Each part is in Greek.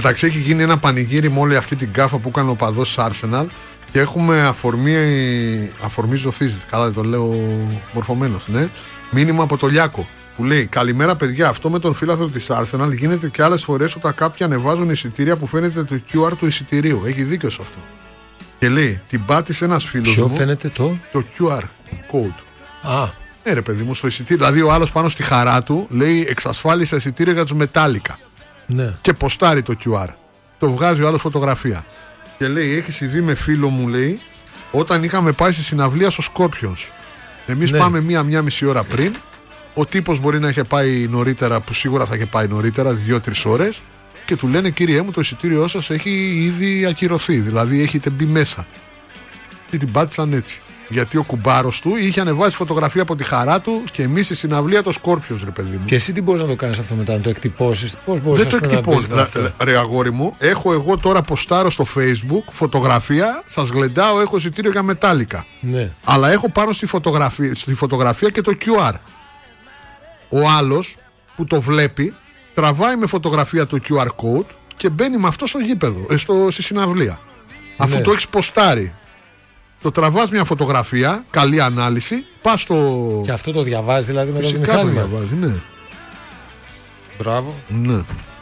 μεταξύ έχει γίνει ένα πανηγύρι με όλη αυτή την κάφα που έκανε ο παδός της Arsenal και έχουμε αφορμή ζωθής. Καλά δεν το λέω μορφωμένος, ναι. Μήνυμα από το Λιάκο που λέει: καλημέρα παιδιά, αυτό με τον φίλαθρο της Arsenal γίνεται και άλλες φορές όταν κάποιοι ανεβάζουν εισιτήρια που φαίνεται το QR του εισιτηρίου. Έχει δίκιο σε αυτό. Και λέει: την πάτησε ένας φίλος μου. Ποιο φαίνεται το QR code. Α. Ναι, ρε παιδί μου, στο εισιτήριο. Δηλαδή, ο άλλος πάνω στη χαρά του λέει: εξασφάλισε εισιτήριο για τους Metallica. Ναι. Και ποστάρει το QR. Το βγάζει ο άλλος φωτογραφία. Και λέει: έχεις δει με φίλο μου, λέει, όταν είχαμε πάει στη συναυλία στο Scorpions. Εμείς πάμε μία μισή ώρα πριν. Ο τύπος μπορεί να είχε πάει νωρίτερα, που σίγουρα θα είχε πάει νωρίτερα, 2-3 ώρες. Και του λένε: κύριέ μου, το εισιτήριό σας έχει ήδη ακυρωθεί. Δηλαδή, έχετε μπει μέσα. Και την πάτησαν έτσι. Γιατί ο κουμπάρος του είχε ανεβάσει φωτογραφία από τη χαρά του και εμείς στη συναυλία το Scorpions, ρε παιδί μου. Και εσύ τι μπορείς να το κάνεις αυτό μετά, να το εκτυπώσεις? Πώς μπορείς? Δεν το εκτυπώσεις. Ρε αγόρι μου, έχω εγώ τώρα ποστάρω στο Facebook φωτογραφία, σας γλεντάω, έχω εισιτήριο για Metallica. Ναι. Αλλά έχω πάνω στη φωτογραφία και το QR. Ο άλλος που το βλέπει τραβάει με φωτογραφία το QR code και μπαίνει με αυτό στο γήπεδο, στη συναυλία. Αφού το έχεις ποστάρει. Το τραβάς μια φωτογραφία, καλή ανάλυση, πας στο... Και αυτό το διαβάζει δηλαδή με το μηχάνημα. Φυσικά το διαβάζει, ναι. Μπράβο. Ναι.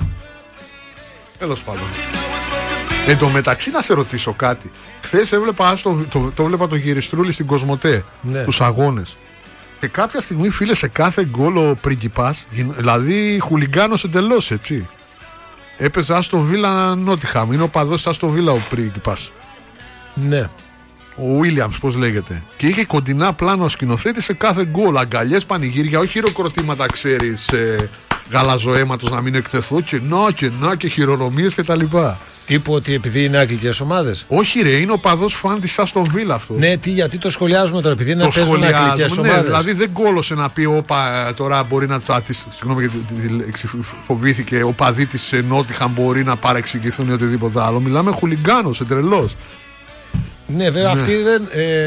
Τέλος πάντων. Εν τω μεταξύ να σε ρωτήσω κάτι. Χθες έβλεπα το βλέπα το γυριστρούλι στην Κοσμοτέ, τους αγώνες. Και κάποια στιγμή, φίλε, σε κάθε γκολ ο πρίγκιπας, δηλαδή χουλιγκάνος εντελώς, έτσι. Έπαιζε Άστον Βίλα Νότιχαμ, είναι ο παδός Άστον Βίλα ο πρίγκιπας. Ναι. Ο Williams, πώς λέγεται. Και είχε κοντινά πλάνο ο σκηνοθέτης σε κάθε γκολ. Αγκαλιές, πανηγύρια, όχι χειροκροτήματα, ξέρεις, γαλαζοαίματος να μην εκτεθώ. Και χειρονομίες κτλ. Τύπου ότι επειδή είναι αγγλικές ομάδες. Όχι, ρε, είναι ο παδός φαν της Άστον Βίλα αυτός. Ναι, γιατί το σχολιάζουμε τώρα, επειδή είναι να παίζουν αγγλικές ομάδες. Δηλαδή δεν κόλωσε να πει, όπα, τώρα μπορεί να τσάτει. Συγγνώμη γιατί φοβήθηκε, ο παδί της Νότιχαμ μπορεί να παρεξηγηθούν ή οτιδήποτε άλλο. Μιλάμε χουλιγκάνος, εντρελός. Ναι, βέβαια, αυτή δεν.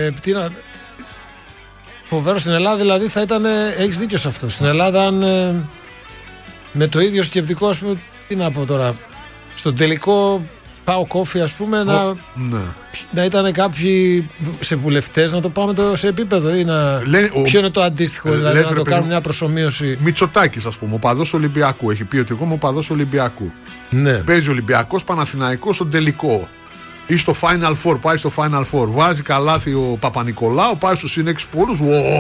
Φοβερό στην Ελλάδα, δηλαδή θα ήταν. Έχεις δίκιο σε αυτό. Στην Ελλάδα, αν με το ίδιο σκεπτικό, ας πούμε, τι να πω τώρα. Στον τελικό πάω κόφι, ας πούμε, να ήταν κάποιοι σε βουλευτές να το πάμε σε επίπεδο ή να. Ποιο είναι το αντίστοιχο, δηλαδή να το κάνουμε μια προσομοίωση. Μητσοτάκης, ας πούμε, ο παδός Ολυμπιακού. Έχει πει ότι εγώ είμαι ο παδός Ολυμπιακού. Ναι. Παίζει Ολυμπιακός Παναθηναϊκός στον τελικό. Ή στο Final Four, πάει στο Final Four. Βάζει καλάθι ο Παπα-Νικολάου, πάει στους συνέξι πόρους.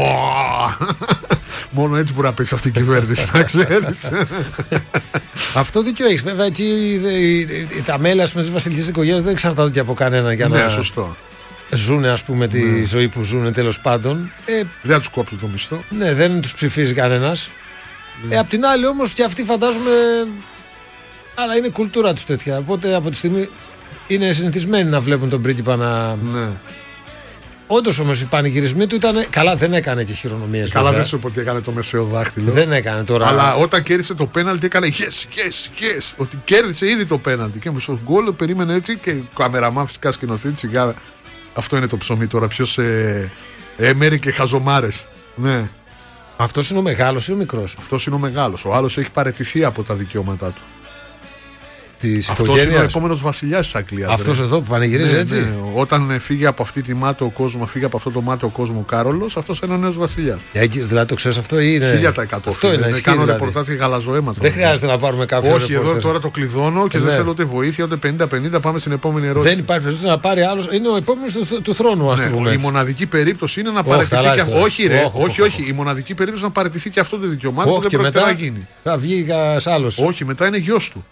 Μόνο έτσι μπορεί να παίξει αυτή η κυβέρνηση, να ξέρεις. Αυτό δίκιο έχεις. Βέβαια, εκεί τα μέλη, ας πούμε, της βασιλικής οικογένειας δεν εξαρτάται και από κανένα για να ζουνε, ας πούμε, τη ζωή που ζουνε, τέλος πάντων. Δεν θα τους κόψουν το μισθό. Ναι, δεν τους ψηφίζει κανένας. Απ' την άλλη, όμως, και αυτοί φαντάζομαι. Αλλά είναι κουλτούρα τους τέτοια. Οπότε από τη στιγμή. Είναι συνηθισμένοι να βλέπουν τον πρίγκιπα να. Ναι. Όντως όμως οι πανηγυρισμοί του ήταν. Καλά, δεν έκανε και χειρονομίες. Καλά, δεν σου πω ότι έκανε το μεσαίο δάχτυλο. Δεν έκανε τώρα. Αλλά όταν κέρδισε το πέναλτι έκανε yes. Ότι κέρδισε ήδη το πέναλτι. Και στο γκολ περίμενε έτσι και ο καμεραμάν φυσικά σκηνοθέτη. Σιγά. Αυτό είναι το ψωμί τώρα. Ποιος έμερε και χαζομάρες. Ναι. Αυτός είναι ο μεγάλος ή ο μικρός? Αυτός είναι ο μεγάλος. Ο άλλος έχει παραιτηθεί από τα δικαιώματά του. Αυτός είναι ο επόμενος βασιλιάς της Αγγλίας. Αυτός εδώ που πανηγυρίζει, έτσι. Ναι. Όταν φύγει από αυτή τη μάταιο κόσμο, φύγει από αυτό το μάταιο κόσμο ο Κάρολος, αυτός είναι ο νέος βασιλιάς. Δηλαδή το ξέρεις αυτό ή είναι. 1000%. Αυτό είναι. Κάνω δηλαδή ρεπορτάζ για γαλαζοαίματα. Δεν χρειάζεται να πάρουμε κάποιο. Όχι, εδώ τώρα το κλειδώνω και δεν θέλω ούτε βοήθεια ούτε 50-50. Πάμε στην επόμενη ερώτηση. Δεν υπάρχει περίπτωση να πάρει άλλος. Είναι ο επόμενος του θρόνου, ας το πούμε. Η μοναδική περίπτωση είναι να παραιτηθεί και αυτό. Όχι. Η μοναδική περίπτωση να παραιτηθεί και αυτό το δικαιωμάτιο που δεν πρόκειται να γίνει. Θα βγει κανένα άλλο. Όχι, μετά είναι γιος του.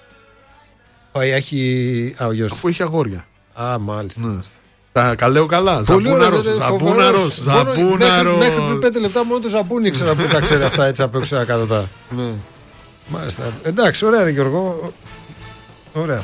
Έχει. Ο γιος του. Αφού έχει αγόρια. Α, μάλιστα. Ναι. Τα καλέω καλά. Ζαμπούναρος. Μέχρι πριν 5 λεπτά μόνο το ζαμπούνι ήξερα που τα ξέρει αυτά έτσι από έξω εκατοτά. Ναι. Μάλιστα. Εντάξει, ωραία, ρε Γιώργο. Ωραία.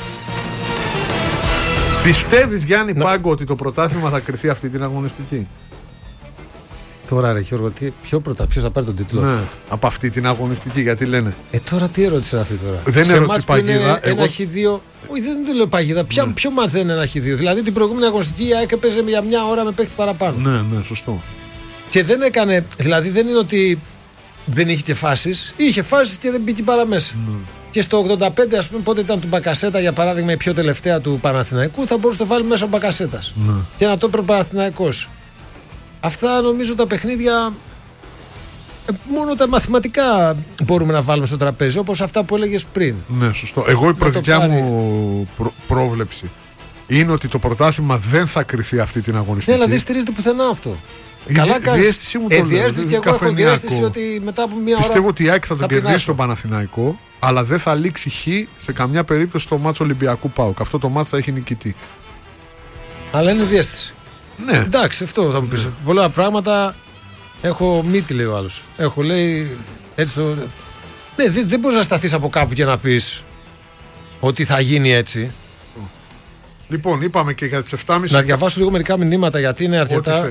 Πιστεύεις, Γιάννη Πάγκο, ότι το πρωτάθλημα θα κρυθεί αυτή την αγωνιστική? Τώρα, ρε Γιώργο, ποιος θα πάρει τον τίτλο? Ναι, από αυτή την αγωνιστική, γιατί λένε. Τώρα τι ερώτηση είναι αυτή τώρα? Δεν είναι ερώτηση παγίδα. Ένα χ2. Όχι, δεν λέω παγίδα. Ποιο μάτς δεν είναι ένα χ2? Δηλαδή την προηγούμενη αγωνιστική η ΑΕΚ έπαιζε για μια ώρα με παίχτη παραπάνω. Ναι, σωστό. Και δεν έκανε. Δηλαδή δεν είναι ότι δεν είχε και φάσεις. Είχε φάσεις και δεν μπήκε παρά μέσα. Και Και στο 85, ας πούμε, πότε ήταν του Μπακασέτα, για παράδειγμα, η πιο τελευταία του Παναθηναϊκού, θα μπορούσε να το βάλει μέσα ο Μπακασέτας. Ναι. Και να το έπρεπε ο Παναθηναϊκός. Αυτά νομίζω τα παιχνίδια. Μόνο τα μαθηματικά μπορούμε να βάλουμε στο τραπέζι, όπως αυτά που έλεγες πριν. Ναι, σωστό. Εγώ η προδικιά μου πρόβλεψη είναι ότι το πρωτάθλημα δεν θα κρυθεί αυτή την αγωνιστική. Ναι, αλλά δεν στηρίζεται πουθενά αυτό. Καλά κάνει. Διέστηση μου το λέω. Διέστηση, και εγώ έχω διέστηση ότι μετά από μια ώρα. Πιστεύω ότι η ΑΕΚ θα τον κερδίσει τον Παναθηναϊκό, αλλά δεν θα λήξει χ σε καμιά περίπτωση στο μάτσο Ολυμπιακού ΠΑΟΚ. Αυτό το μάτσο θα έχει νικητή. Αλλά είναι διέστηση. Ναι. Εντάξει, αυτό θα μου πεις. Πολλά πράγματα έχω μύτη, λέει ο άλλος. Έχω, λέει. Έτσι το. Ναι, δεν μπορείς να σταθείς από κάπου και να πεις ότι θα γίνει έτσι. Λοιπόν, είπαμε και για τις 7.30. Να διαβάσω λίγο μερικά μηνύματα γιατί είναι αρκετά.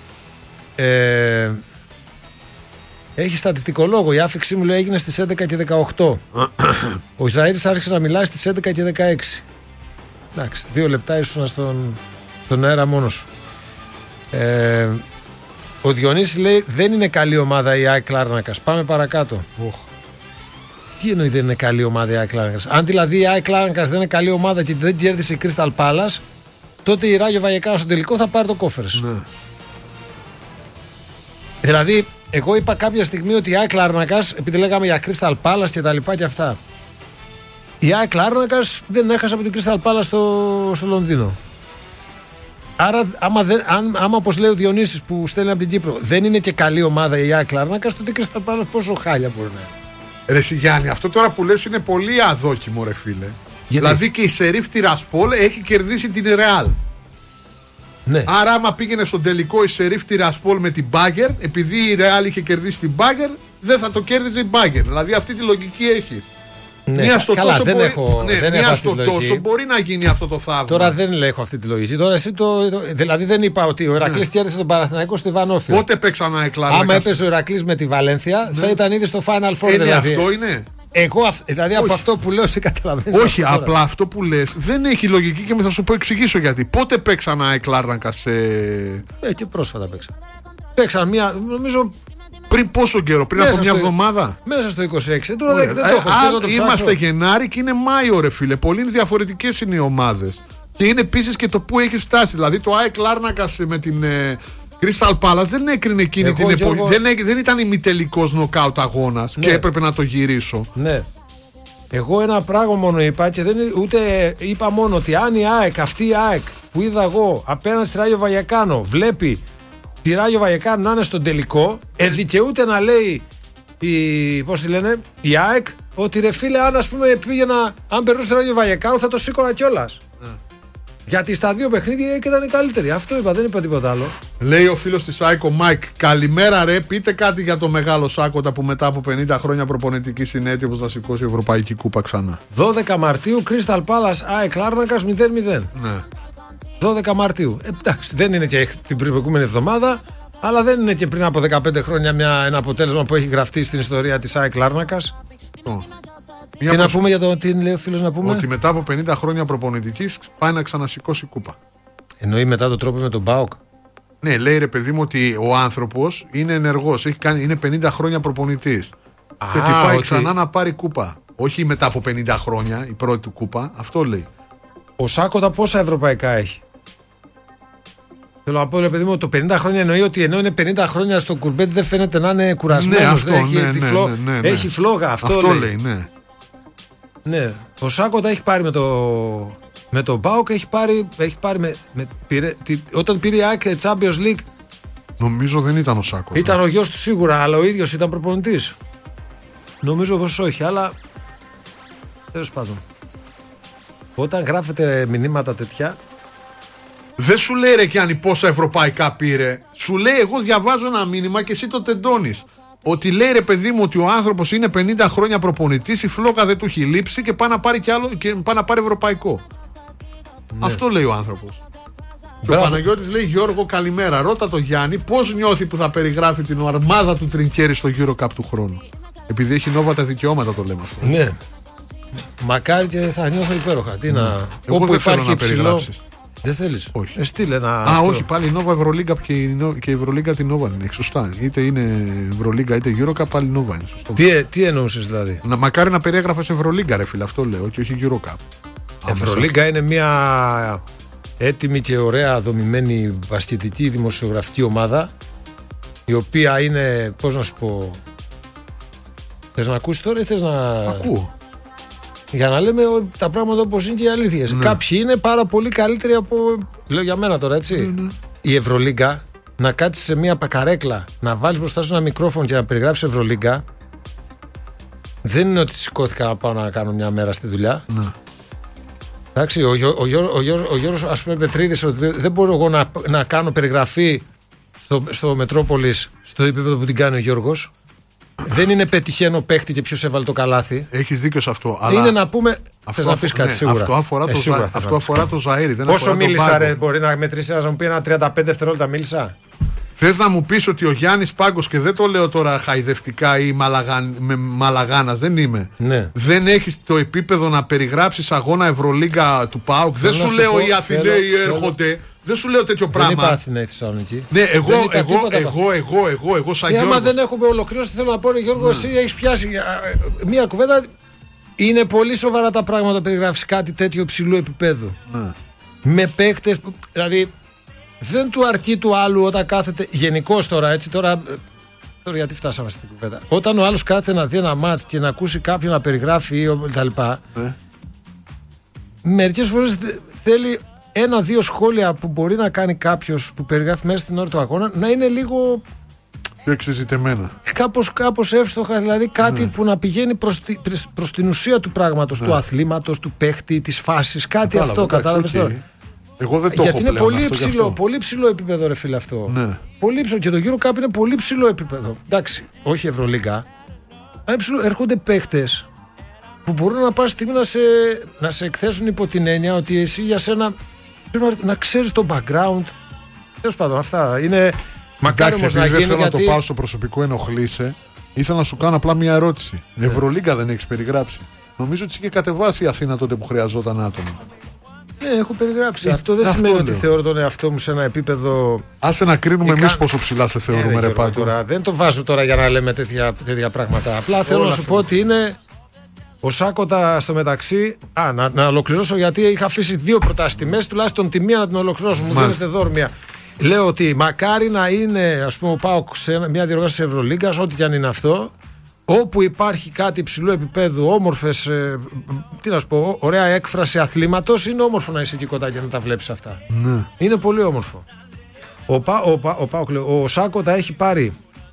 Έχει στατιστικολόγο. Η άφηξή μου, λέει, έγινε στις 11 και 18. Ο Ισραήλης άρχισε να μιλάει στις 11 και 16. Εντάξει, 2 λεπτά ήσουν στον αέρα μόνος σου. Ο Διονύσης λέει δεν είναι καλή ομάδα η ΑΕΚ Λάρνακας. Πάμε παρακάτω. Τι εννοεί δεν είναι καλή ομάδα η ΑΕΚ Λάρνακας? Αν δηλαδή η ΑΕΚ Λάρνακας δεν είναι καλή ομάδα και δεν κέρδισε η Crystal Palace, τότε η Ράγιο Βαγεκάνο στο τελικό θα πάρει το κόφερες. Ναι. Δηλαδή, εγώ είπα κάποια στιγμή ότι η ΑΕΚ Λάρνακας, επειδή λέγαμε για Crystal Palace και τα λοιπά και αυτά, η ΑΕΚ Λάρνακας δεν έχασε από την Crystal Palace στο Λονδίνο. Άρα, άμα όπως λέει ο Διονύσης που στέλνει από την Κύπρο, δεν είναι και καλή ομάδα η ΑΕΚ Λάρνακας, τότε η Crystal Palace πόσο χάλια μπορεί να είναι. Ρε Σιγιάννη, αυτό τώρα που λες είναι πολύ αδόκιμο, ρε φίλε. Γιατί? Δηλαδή και η Σερίφ Τιρασπόλ έχει κερδίσει την Ρεάλ. Ναι. Άρα, άμα πήγαινε στον τελικό η Σερίφ Τιρασπόλ με την Μπάγκερ, επειδή η Ρεάλ είχε κερδίσει την Μπάγκερ, δεν θα το κέρδιζε η Μπάγκερ. Δηλαδή αυτή τη λογική έχει. Ναι, μία στο καλά, τόσο, δεν μπορεί, έχω, ναι, δεν μία έχω στο τόσο μπορεί να γίνει αυτό το θαύμα. Τώρα δεν έχω αυτή τη λογική. Τώρα εσύ δηλαδή δεν είπα ότι ο Ηρακλής κέρδισε τον Παναθηναϊκό στο Ιβανόφιο. Πότε παίξαν ΑΕΚ Λάρνακας? Άμα έπαιζε ο Ηρακλής με τη Βαλένθια, θα ήταν ήδη στο Final Four. Δηλαδή. Αυτό είναι. Εγώ, δηλαδή από αυτό που λέω, σε καταλαβαίνεις. Όχι, απλά αυτό που λες δεν έχει λογική και θα σου πω εξηγήσω γιατί. Πότε παίξαν ΑΕΚ Λάρνακα σε. Και πρόσφατα παίξαν. Παίξαν μία, νομίζω. Πριν πόσο καιρό, πριν από μια εβδομάδα. Μέσα στο 26. Τώρα δεν το έχω. Είμαστε Γενάρη και είναι Μάιο, ρε φίλε. Πολύ διαφορετικές είναι οι ομάδες. Και είναι επίσης και το που έχει φτάσει. Δηλαδή το ΑΕΚ Λάρνακα με την Crystal Palace δεν έκρινε εκείνη την εποχή. Δεν ήταν ημιτελικός νοκάουτ αγώνας και έπρεπε να το γυρίσω. Ναι. Εγώ ένα πράγμα μόνο είπα και ούτε είπα μόνο ότι αν η ΑΕΚ, αυτή η ΑΕΚ που είδα εγώ απέναντι στη Ράγιο Βαγεκάνο, βλέπει τη Ράγιο Βαγεκάνο να είναι στον τελικό, δικαιούται να λέει η ΑΕΚ ότι ρε φίλε, αν ας πούμε πήγαινα, αν περνούσε τη Ράγιο Βαγεκάνο θα το σήκωνα κιόλας. Γιατί στα δύο παιχνίδια ήταν οι καλύτεροι. Αυτό είπα, δεν είπα τίποτα άλλο. Λέει ο φίλος της Άικο Μάικ, καλημέρα ρε, πείτε κάτι για το μεγάλο Σάκοτα που μετά από 50 χρόνια προπονητική είναι έτοιμος να σηκώσει η Ευρωπαϊκή Κούπα ξανά. 12 Μαρτίου, Crystal Palace, ΑΕΚ Λάρνακας 0-0. Ναι. 12 Μαρτίου. Εντάξει, δεν είναι και την προηγούμενη εβδομάδα, αλλά δεν είναι και πριν από 15 χρόνια ένα αποτέλεσμα που έχει γραφτεί στην ιστορία της ΑΕΚ Λάρνακας. Να πούμε για το τι λέει ο φίλος να πούμε. Ότι μετά από 50 χρόνια προπονητικής πάει να ξανασηκώσει κούπα. Εννοεί μετά το τρόπο με τον ΠΑΟΚ. Ναι, λέει ρε παιδί μου ότι ο άνθρωπος είναι ενεργός. Είναι 50 χρόνια προπονητής. Και ότι πάει ξανά να πάρει κούπα. Όχι μετά από 50 χρόνια η πρώτη του κούπα. Αυτό λέει. Ο Σάκοτα πόσα ευρωπαϊκά έχει? Θέλω να πω, ρε παιδί μου, το 50 χρόνια εννοεί ότι ενώ είναι 50 χρόνια στο κουρμπέτι δεν φαίνεται να είναι κουρασμένος. Έχει φλόγα. Αυτό λέει, ναι. Ναι, ο Σάκοτα έχει πάρει με το ΠΑΟΚ, έχει πάρει όταν πήρε η ΑΕΚ Champions League. Νομίζω δεν ήταν ο Σάκοτα. Ήταν ο γιος του σίγουρα, αλλά ο ίδιος ήταν προπονητής. Νομίζω πως όχι, αλλά τέλος πάντων. Όταν γράφετε μηνύματα τέτοια, δεν σου λέει ρε Κιάννη πόσα ευρωπαϊκά πήρε. Σου λέει εγώ διαβάζω ένα μήνυμα και εσύ το τεντώνεις. Ότι λέει ρε παιδί μου ότι ο άνθρωπος είναι 50 χρόνια προπονητής, η φλόγα δεν του έχει λείψει και πάει να πάρει κι άλλο και πάει να πάρει ευρωπαϊκό. Ναι. Αυτό λέει ο άνθρωπος. Και ο Παναγιώτης λέει Γιώργο καλημέρα. Ρώτα το Γιάννη πώς νιώθει που θα περιγράφει την αρμάδα του Τρινκέρι στο EuroCup του χρόνου. Επειδή έχει νόβα τα δικαιώματα το λέμε αυτό. Ναι. Μακάρι και θα νιώθω υπέροχα. Τι να. Εγώ όπου δεν θέλω υπάρχει να υψηλό. Δεν θέλεις? Όχι. Στείλε ένα. Όχι, πάλι η Nova Ευρωλίγκα και η Ευρωλίγκα την Nova είναι. Σωστά. Είτε είναι Ευρωλίγκα είτε Eurocup, πάλι Nova είναι. Σωστό. Τι εννοούσες δηλαδή? Μακάρι να περιέγραφες Ευρωλίγκα, ρε φίλε, αυτό λέω, και όχι Eurocup. Ευρωλίγκα είναι μια έτοιμη και ωραία δομημένη μπασκετική δημοσιογραφική ομάδα, η οποία είναι, πώς να σου πω. Θες να ακούσεις τώρα ή θες να. Ακούω. Για να λέμε τα πράγματα όπως είναι και οι αλήθειες. Ναι. Κάποιοι είναι πάρα πολύ καλύτεροι από. Λέω για μένα τώρα, έτσι. Ναι. Η Ευρωλίγκα, να κάτσεις σε μια καρέκλα, να βάλεις μπροστά σου ένα μικρόφωνο και να περιγράψεις Ευρωλίγκα, δεν είναι ότι σηκώθηκα να πάω να κάνω μια μέρα στη δουλειά. Ναι. Εντάξει, ο Γιώργος, ας πούμε, Πετρίδης, ότι δεν μπορώ εγώ να κάνω περιγραφή στο Μετρόπολης στο επίπεδο που την κάνει ο Γιώργος. Δεν είναι πετυχαίνω παίχτη και ποιος έβαλε το καλάθι. Έχεις δίκιο σε αυτό. Αλλά είναι να πούμε. Θες να πεις κάτι, σίγουρα. Αυτό αφορά το Ζαΐρι. Πόσο μίλησα, ρε? Μπορεί να μετρήσει να μου πει ένα 35 δευτερόλεπτα μίλησα. Θες να μου πεις ότι ο Γιάννης Πάγκος, και δεν το λέω τώρα χαϊδευτικά ή μαλαγάνας, δεν είμαι. Ναι. Δεν έχεις το επίπεδο να περιγράψεις αγώνα Ευρωλίγκα του ΠΑΟΚ. Δεν σου λέω οι Αθηναίοι έρχονται. Δεν σου λέω τέτοιο πράγμα. Δεν υπάρχει Αθηναίοι Θεσσαλονίκη. Ναι, εγώ σαν Γιώργο. Άμα δεν έχουμε ολοκληρώσει, θέλω να πω, ρε Γιώργο, εσύ έχεις πιάσει μία κουβέντα. Είναι πολύ σοβαρά τα πράγματα, περιγράφεις κάτι τέτοιο υψηλού επίπεδου. Ναι. Με παίχτες. Δηλαδή, δεν του αρκεί του άλλου όταν κάθεται. Γενικώς τώρα, έτσι τώρα. Τώρα γιατί φτάσαμε στην κουβέντα. Όταν ο άλλος κάθεται να δει ένα μάτς και να ακούσει κάποιον να περιγράφει κτλ. Μερικές φορές θέλει 1-2 σχόλια που μπορεί να κάνει κάποιος που περιγράφει μέσα στην ώρα του αγώνα να είναι λίγο. Πιο εξεζητεμένα. Κάπως εύστοχα, δηλαδή κάτι που να πηγαίνει προς την ουσία του πράγματος, του αθλήματος, του παίχτη, της φάσης. Κάτι αυτό, κατάλαβες τώρα. Εγώ δεν το γιατί έχω είναι πλέον, πολύ ψηλό επίπεδο, ρε φίλε, αυτό. Ναι. Πολύ ψηλό. Και το Eurocup είναι πολύ ψηλό επίπεδο. Εντάξει, όχι Ευρωλίγκα. Έρχονται παίχτες που μπορούν να πας στιγμή να σε εκθέσουν υπό την έννοια ότι εσύ για σένα πρέπει να ξέρεις το background. Τέλος πάντων, αυτά είναι. Μακάρι όμως να γίνει. Δεν θέλω να το πάω στο προσωπικό, ενοχλείσαι. Ήθελα να σου κάνω απλά μια ερώτηση. Ναι. Ευρωλίγκα δεν έχεις περιγράψει? Νομίζω ότι είχε κατεβάσει η Αθήνα τότε που χρειαζόταν άτομα. Ναι, έχω περιγράψει. Αυτό δεν σημαίνει ότι θεωρώ τον εαυτό μου σε ένα επίπεδο. Άσε να κρίνουμε εμείς πόσο ψηλά σε θεωρούμε, ρε Πάκο. Δεν το βάζω τώρα για να λέμε τέτοια πράγματα. Απλά θέλω να σου πω ότι είναι. Ο Σάκοτα στο μεταξύ. Να ολοκληρώσω, γιατί είχα αφήσει 2 προτάσεις στη μέση, τουλάχιστον τη μία να την ολοκληρώσω. Μου δίνεστε δόρμια. Λέω ότι μακάρι να είναι, ας πούμε, ο ΠΑΟΚ σε μια διοργάνωση Ευρωλίγκας, ό,τι κι αν είναι αυτό, όπου υπάρχει κάτι υψηλού επίπεδου, όμορφες, τι να σου πω, ωραία έκφραση αθλήματος, είναι όμορφο να είσαι εκεί κοντά και να τα βλέπεις αυτά. Ναι. Είναι πολύ όμορφο. Ο Σάκοτα έχει πάρει.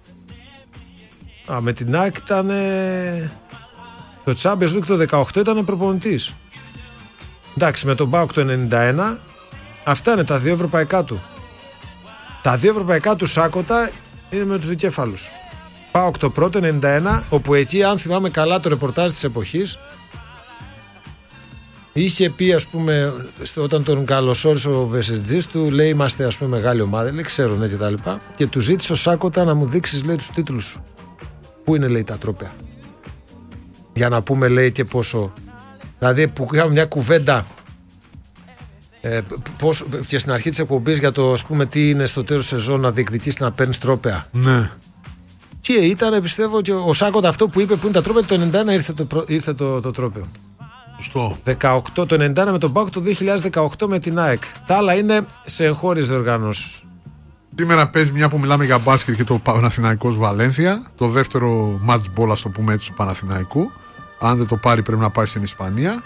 Με την ΑΕΚ ήταν. Το Champions League το 18 ήταν προπονητής. Εντάξει, με τον ΠΑΟΚ το 91, αυτά είναι τα 2 ευρωπαϊκά του. Τα 2 ευρωπαϊκά του Σάκοτα είναι με τους δικέφαλους. ΠΑΟΚ το πρώτο 91, όπου εκεί, αν θυμάμαι καλά το ρεπορτάζ της εποχής, είχε πει, ας πούμε, όταν τον καλωσόρισε ο Βεσετζής του, λέει είμαστε, ας πούμε, μεγάλη ομάδα, λέει ξέρω, ναι, και τα λοιπά, και του ζήτησε ο Σάκοτα να μου δείξεις, λέει, τους τίτλους σου. Πού είναι, λέει, τα τρόπαια. Για να πούμε, λέει, και πόσο. Δηλαδή που είχαμε μια κουβέντα και στην αρχή της εκπομπής για το, ας πούμε, τι είναι στο τέλος σεζόν να διεκδικείς να παίρνεις τρόπαια. Ναι. Και ήταν, πιστεύω, και ο Σάκοτα αυτό που είπε που είναι τα τρόπαια, το 91 ήρθε το τρόπαιο. Σωστό. Το 91 με τον ΠΑΟΚ, το 2018 με την ΑΕΚ. Τα άλλα είναι σε εγχώριες διοργανώσεις. Σήμερα παίζει, μια που μιλάμε για μπάσκετ, και το Παναθηναϊκός Βαλένθια. Το δεύτερο match ball, ας το πούμε έτσι, του Παναθηναϊκού. Αν δεν το πάρει, πρέπει να πάει στην Ισπανία.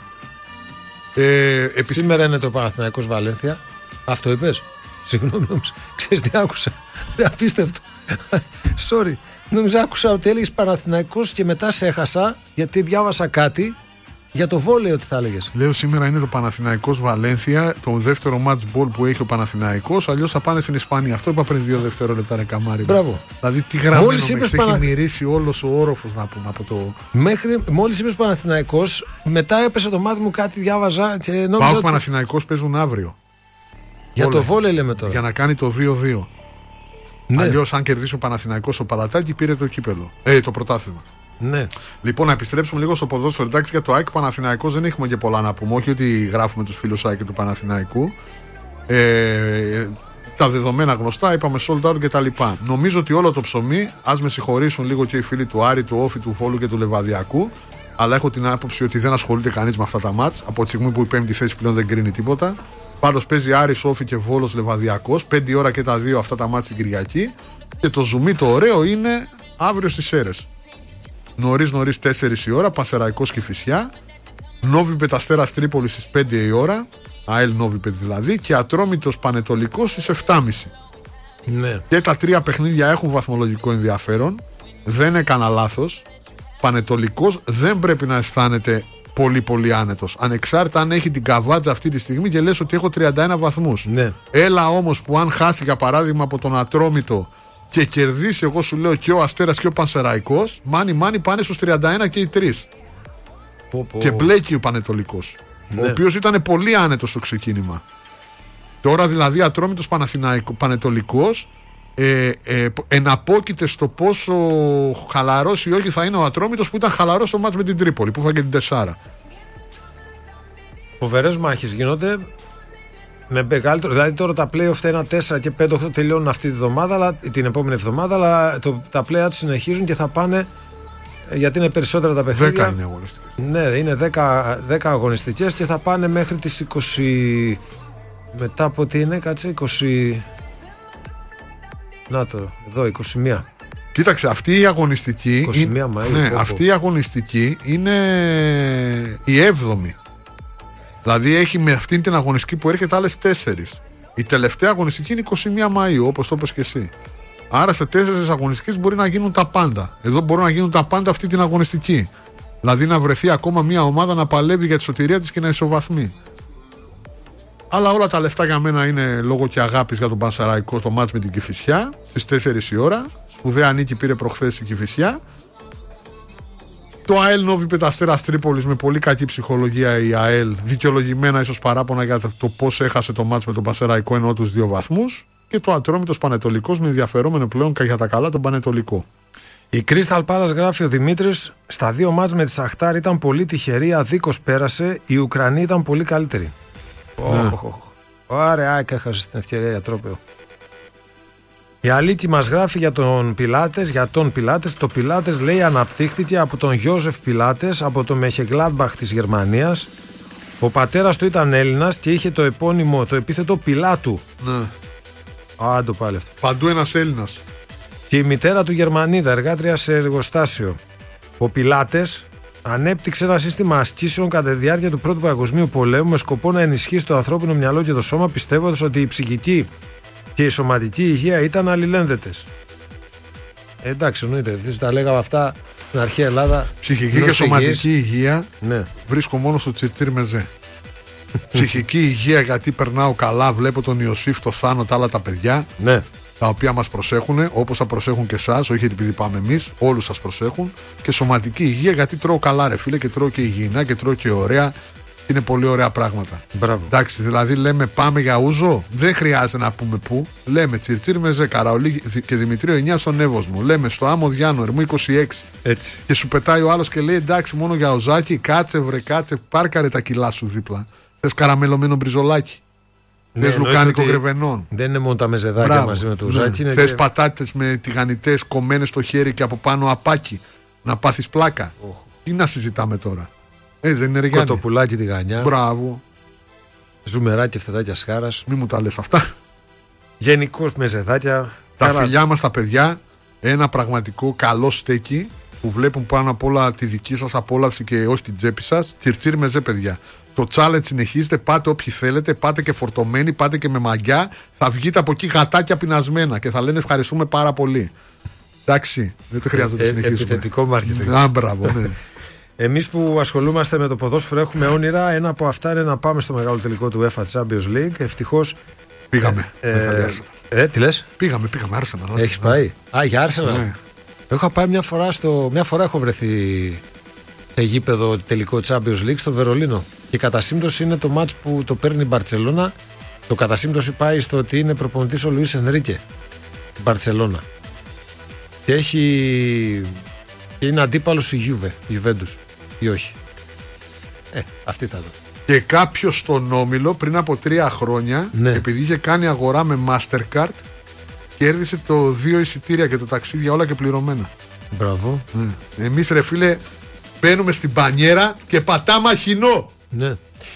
Σήμερα είναι το Παναθηναϊκός Βαλένθια. Αυτό είπες? Συγγνώμη όμως. Ξέρεις τι άκουσα? Απίστευτο. Sorry. Νομίζω άκουσα ότι έλεγες Παναθηναϊκός και μετά σε έχασα γιατί διάβασα κάτι για το βόλεϊ, ότι θα έλεγες. Λέω σήμερα είναι το Παναθηναϊκός Βαλένθια, το δεύτερο match ball που έχει ο Παναθηναϊκός. Αλλιώς θα πάνε στην Ισπανία. Αυτό είπα πριν 2 δευτερόλεπτα, ρε καμάρι. Μπράβο. Δηλαδή τι γραμμένο έχει μυρίσει όλος ο όροφος, να πούμε, από το. Μόλις είπες Παναθηναϊκός, μετά έπεσε το μάτι μου, κάτι διάβαζα και νόμιζα. Πάω Παναθηναϊκός παίζουν αύριο. Για το βόλεϊ λέμε τώρα. Για να κάνει το 2-2. Ναι. Αλλιώς, αν κερδίσει ο Παναθηναϊκός στο Παλατάκι, πήρε το κύπελο. Το πρωτάθλημα. Ναι. Λοιπόν, να επιστρέψουμε λίγο στο ποδόσφαιρο. Εντάξει, για το ΑΕΚ Παναθηναϊκός δεν έχουμε και πολλά να πούμε. Όχι ότι γράφουμε τους φίλους ΑΕΚ και του Παναθηναϊκού. Τα δεδομένα γνωστά, είπαμε sold out κτλ. Νομίζω ότι όλο το ψωμί, ας με συγχωρήσουν λίγο και οι φίλοι του Άρη, του Όφη, του Βόλου και του Λεβαδιακού, αλλά έχω την άποψη ότι δεν ασχολείται κανείς με αυτά τα μάτς από τη στιγμή που η πέμπτη θέση πλέον δεν κρίνει τίποτα. Πάντως παίζει Άρης, Όφη και Βόλος Λεβαδιακός, 5 ώρα και τα δύο αυτά τα μάτς την Κυριακή. Και το ζουμί το ωραίο είναι αύριο στις Σέρρες. Νωρίς 4 η ώρα, Πανσεραϊκός Κηφισιά. Νόβιπετ Αστέρας Τρίπολης στις 5 η ώρα, ΑΕΛ Νόβιπετ δηλαδή, και Ατρόμητος Πανετολικός στις 7.30. Ναι. Και τα 3 παιχνίδια έχουν βαθμολογικό ενδιαφέρον. Δεν έκανα λάθος. Πανετολικός δεν πρέπει να αισθάνεται πολύ άνετος. Ανεξάρτητα αν έχει την καβάτζα αυτή τη στιγμή και λες ότι έχω 31 βαθμούς. Ναι. Έλα όμως που αν χάσει για παράδειγμα από τον Ατρόμητο και κερδίσει, εγώ σου λέω, και ο Αστέρας και ο Πανσεραϊκός, μάνι πάνε στους 31 και οι 3. Και μπλέκει ο Πανετολικός, ο οποίος ήταν πολύ άνετος στο ξεκίνημα. Τώρα δηλαδή Ατρόμητος Πανετολικός εναπόκειται στο πόσο χαλαρός ή όχι θα είναι ο Ατρόμητος, που ήταν χαλαρός στο μάτς με την Τρίπολη, που φάγε την 4. Φοβερές μάχες γίνονται με μεγαλύτερο. Δηλαδή τώρα τα play-off θα είναι 4 και 5 τελειώνουν αυτή τη βδομάδα, την επόμενη εβδομάδα, αλλά τα play-out συνεχίζουν και θα πάνε, γιατί είναι περισσότερα τα παιχνίδια. 10 είναι αγωνιστικές. Ναι, είναι 10 αγωνιστικές και θα πάνε μέχρι τις 20. Μετά από τι είναι, κάτσε, 20. Να το, εδώ, 21. Κοίταξε, αυτή η αγωνιστική. 21 Μαΐου. Ναι, αυτή η αγωνιστική είναι η 7η. Δηλαδή έχει με αυτήν την αγωνιστική που έρχεται άλλες 4. Η τελευταία αγωνιστική είναι 21 Μαΐου, όπως το είπες και εσύ. Άρα σε 4 αγωνιστικές μπορεί να γίνουν τα πάντα. Εδώ μπορούν να γίνουν τα πάντα αυτή την αγωνιστική. Δηλαδή να βρεθεί ακόμα μια ομάδα να παλεύει για τη σωτηρία της και να ισοβαθμεί. Αλλά όλα τα λεφτά για μένα είναι λόγω και αγάπης για τον Πανσεραϊκό στο μάτς με την Κηφισιά στις 4 η ώρα. Σπουδαία νίκη πήρε προχθές η Κηφισιά. Το ΑΕΛ Νόβιπετ Αστέρας Τρίπολης με πολύ κακή ψυχολογία, η ΑΕΛ, δικαιολογημένα ίσως παράπονα για το πώς έχασε το μάτς με τον Πανσεραϊκό, ενώ τους 2 βαθμούς. Και το Ατρόμητος Πανετολικός με ενδιαφερόμενο πλέον για τα καλά τον Πανετολικό. Η Crystal Palace, γράφει ο Δημήτρης, στα 2 μάτς με τη Σαχτάρ ήταν πολύ τυχερή, αδίκως πέρασε, η Ουκρανοί ήταν πολύ καλύτερη. Ωραία, έχασε την ευκαιρία για τρόπαιο. Η Αλίκη μας γράφει για τον Πιλάτες. Το Πιλάτες, λέει, αναπτύχθηκε από τον Γιώζεφ Πιλάτες από το Μεχεγκλάντμπαχ της Γερμανίας. Ο πατέρας του ήταν Έλληνας και είχε το επίθετο Πιλάτου. Ναι. Το πάλι αυτό. Παντού ένας Έλληνας. Και η μητέρα του Γερμανίδα, εργάτρια σε εργοστάσιο. Ο Πιλάτες ανέπτυξε ένα σύστημα ασκήσεων κατά τη διάρκεια του Πρώτου Παγκοσμίου Πολέμου με σκοπό να ενισχύσει το ανθρώπινο μυαλό και το σώμα, πιστεύοντας ότι η ψυχική και η σωματική υγεία ήταν αλληλένδετες. Εντάξει, εννοείται. Τα λέγαμε αυτά στην αρχαία Ελλάδα. Ψυχική και σωματική υγεία, ναι, βρίσκω μόνο στο Τσιρτσίρ Μεζέ. Ψυχική υγεία γιατί περνάω καλά, βλέπω τον Ιωσήφ, το Θάνο, τα άλλα τα παιδιά. Ναι. Τα οποία μας προσέχουν, όπως θα προσέχουν και εσάς, όχι επειδή πάμε εμείς, όλους σας προσέχουν. Και σωματική υγεία γιατί τρώω καλά, ρε φίλε, και τρώω και υγιεινά και τρώω και ωραία. Είναι πολύ ωραία πράγματα. Μπράβο. Εντάξει, δηλαδή λέμε πάμε για ούζο, δεν χρειάζεται να πούμε πού. Λέμε Τσιρτσίρ Μεζέ, Καραολί και Δημητρίο 9 στον Εύωσμο. Λέμε στο Άμμο Διάνο, Ερμού 26. Έτσι. Και σου πετάει ο άλλος και λέει εντάξει, μόνο για οζάκι, κάτσε βρε, κάτσε, πάρκαρε τα κιλά σου δίπλα. Θες καραμελωμένο μπριζολάκι. Θες λουκάνικο γρεβενών. Δεν είναι μόνο τα μεζεδάκια. Μπράβο, μαζί με το ουζάκι. Ναι. Θες πατάτες με τηγανιτές κομμένες στο χέρι και από πάνω απάκι. Να πάθεις πλάκα. Τι να συζητάμε τώρα. Δεν είναι, ρε Γιάννη? Κοτοπουλάκι τηγανιά. Μπράβο. Ζουμεράκι φτεδάκια σχάρας. Μη μου τα λες αυτά. Γενικώς μεζεδάκια. Τα φιλιά μας τα παιδιά. Ένα πραγματικό καλό στέκι που βλέπουν πάνω απ' όλα τη δική σας απόλαυση και όχι την τσέπη σας. Τσιρτσίρ Μεζέ, παιδιά. Το challenge συνεχίζεται, πάτε όποιοι θέλετε, πάτε και φορτωμένοι, πάτε και με μαγιά. Θα βγείτε από εκεί γατάκια πεινασμένα και θα λένε ευχαριστούμε πάρα πολύ. Εντάξει, δεν το χρειάζεται να συνεχίσουμε. Επιθετικό μάρκετινγκ. Μπράβο, ναι. Εμείς που ασχολούμαστε με το ποδόσφαιρο έχουμε όνειρα. Ένα από αυτά είναι να πάμε στο μεγάλο τελικό του UEFA Champions League. Ευτυχώς. Πήγαμε. Τι λες? Πήγαμε, Arsenal. Έχεις πάει? Για Arsenal. Ναι. Έχω πάει μια φορά έχω βρεθεί σε γήπεδο τελικό Champions League στο Βερολίνο. Και η κατασύμπτωση είναι το μάτς που το παίρνει η Μπαρτσελώνα. Το κατασύμπτωση πάει στο ότι είναι προπονητής ο Λουίς Ενρίκε στην Μπαρτσελώνα. Και είναι αντίπαλος η Juventus ή όχι? Αυτή θα δω. Και κάποιος στον Όμιλο πριν από 3 χρόνια, επειδή είχε κάνει αγορά με Mastercard, κέρδισε το 2 εισιτήρια και το ταξίδια όλα και πληρωμένα. Μπράβο. Εμείς ρε φίλε μπαίνουμε στην πανιέρα και πατάμε αχινό. Ναι.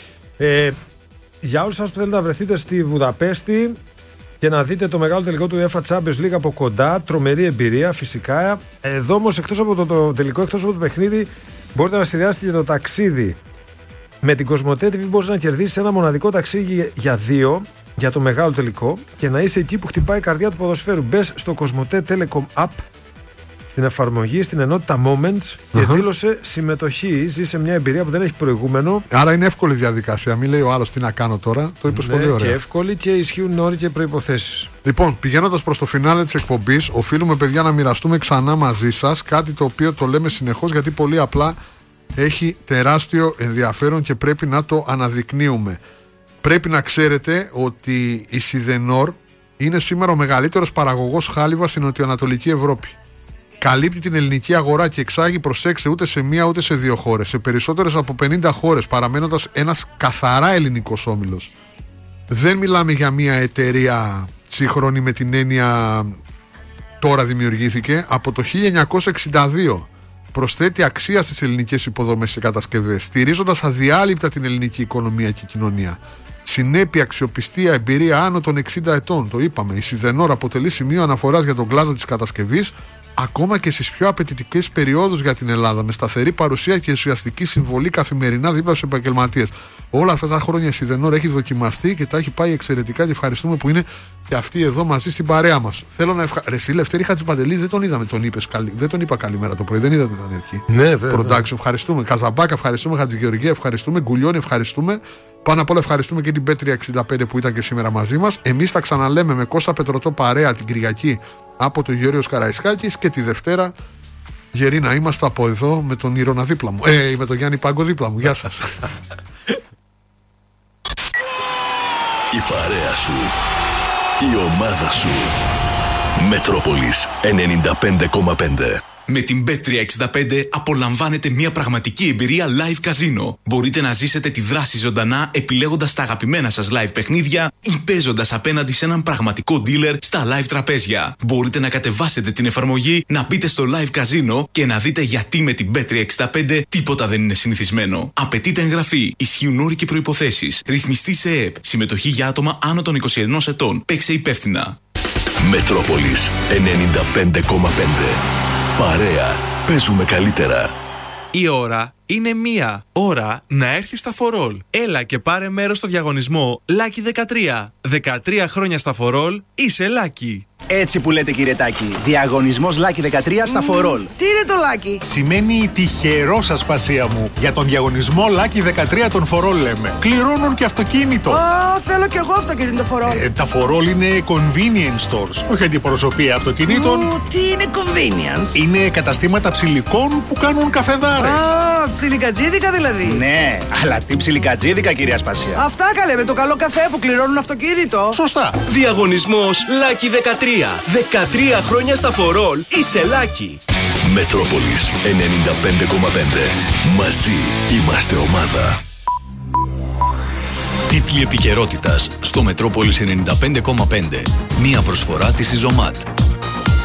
Για όλους σας που θέλετε να βρεθείτε στη Βουδαπέστη και να δείτε το μεγάλο τελικό του UEFA Champions League από κοντά, τρομερή εμπειρία φυσικά. Εδώ όμως εκτός από το τελικό, εκτός από το παιχνίδι, μπορείτε να συνδυάσετε και το ταξίδι. Με την Κοσμοτέ TV μπορείς να κερδίσεις ένα μοναδικό ταξίδι για 2 για το μεγάλο τελικό και να είσαι εκεί που χτυπάει η καρδιά του ποδοσφαίρου. Μπες στο Κοσμοτέ Telecom App, στην εφαρμογή, στην ενότητα Moments και δήλωσε συμμετοχή. Ζήσε μια εμπειρία που δεν έχει προηγούμενο. Άρα είναι εύκολη διαδικασία. Μην λέει ο άλλος τι να κάνω τώρα. Το είπες πολύ ωραία. Και εύκολη και ισχύουν όροι και προϋποθέσεις. Λοιπόν, πηγαίνοντας προς το φινάλε της εκπομπής, οφείλουμε παιδιά να μοιραστούμε ξανά μαζί σας κάτι το οποίο το λέμε συνεχώς γιατί πολύ απλά έχει τεράστιο ενδιαφέρον και πρέπει να το αναδεικνύουμε. Πρέπει να ξέρετε ότι η Σιδενόρ είναι σήμερα ο μεγαλύτερος παραγωγός χάλιβα στην νοτιοανατολική Ευρώπη. Καλύπτει την ελληνική αγορά και εξάγει, προσέξτε, ούτε σε μία ούτε σε 2 χώρες. Σε περισσότερες από 50 χώρες, παραμένοντας ένας καθαρά ελληνικός όμιλος. Δεν μιλάμε για μία εταιρεία σύγχρονη με την έννοια τώρα δημιουργήθηκε. Από το 1962 προσθέτει αξία στις ελληνικές υποδομές και κατασκευές, στηρίζοντας αδιάλειπτα την ελληνική οικονομία και κοινωνία. Συνέπεια, αξιοπιστία, εμπειρία άνω των 60 ετών. Το είπαμε. Η Σιδενόρ αποτελεί σημείο αναφοράς για τον κλάδο της κατασκευής, ακόμα και στις πιο απαιτητικές περιόδους για την Ελλάδα, με σταθερή παρουσία και ουσιαστική συμβολή καθημερινά δίπλα στους επαγγελματίες. Όλα αυτά τα χρόνια η Σιδενόρ έχει δοκιμαστεί και τα έχει πάει εξαιρετικά και ευχαριστούμε που είναι και αυτοί εδώ μαζί στην παρέα μας. Θέλω να ευχαριστήσω. Ρε εσύ, Λευτέρη Χατζηπαντελή, δεν τον είδαμε, δεν τον είπα καλημέρα το πρωί, δεν είδατε ότι ήταν εκεί. Ναι, βέβαια. Production, ευχαριστούμε. Καζαμπάκα, ευχαριστούμε. Χατζηγεωργία, ευχαριστούμε. Γκουλιώνη, ευχαριστούμε. Πάνω απ' όλα ευχαριστούμε και την Πέτρια 65 που ήταν και σήμερα μαζί μας. Εμείς τα ξαναλέμε με Κώστα Πετρωτό παρέα την Κυριακή από το Γεώργιος Καραϊσκάκης και τη Δευτέρα γεροί να είμαστε από εδώ με τον Ήρωνα δίπλα μου. Με τον Γιάννη Πάγκο δίπλα μου. Γεια σας. Η παρέα σου, η ομάδα σου. Μετρόπολης 95,5. Με την Bet365 απολαμβάνετε μια πραγματική εμπειρία live καζίνο. Μπορείτε να ζήσετε τη δράση ζωντανά επιλέγοντας τα αγαπημένα σας live παιχνίδια ή παίζοντας απέναντι σε έναν πραγματικό dealer στα live τραπέζια. Μπορείτε να κατεβάσετε την εφαρμογή, να μπείτε στο live καζίνο και να δείτε γιατί με την Bet365 τίποτα δεν είναι συνηθισμένο. Απαιτείται εγγραφή, ισχύουν όροι και προϋποθέσεις. Ρυθμιστή σε ΕΕΠ. Συμμετοχή για άτομα άνω των 21 ετών. Παίξε υπεύθυνα. Μετρόπολης 95,5. Παρέα, παίζουμε καλύτερα. Η ώρα είναι 1. Ώρα να έρθει στα For All. Έλα και πάρε μέρος στο διαγωνισμό Lucky 13. 13 χρόνια στα For All, είσαι Lucky. Έτσι που λέτε κύριε Τάκη. Διαγωνισμός Lucky 13 στα For All. Τι είναι το Lucky? Σημαίνει τυχερό σας πασία μου. Για τον διαγωνισμό Lucky 13 των For All λέμε. Κληρώνουν και αυτοκίνητο. Θέλω κι εγώ αυτοκίνητο For All. Τα For All είναι convenience stores. Όχι αντιπροσωπεία αυτοκινήτων. Τι είναι convenience? Είναι καταστήματα ψηλικών που κάνουν καφεδάρες. Ψιλικατζίδικα δηλαδή. Ναι, αλλά τι ψιλικατζίδικα κυρία Σπασία. Αυτά καλέ με το καλό καφέ που κληρώνουν αυτοκίνητο. Σωστά. Διαγωνισμός Lucky 13. 13 χρόνια στα For All, είσαι Lucky. Μετρόπολης 95,5. Μαζί είμαστε ομάδα. Τίτλοι επικαιρότητας στο Μετρόπολης 95,5. Μία προσφορά της Ιζωμάτ.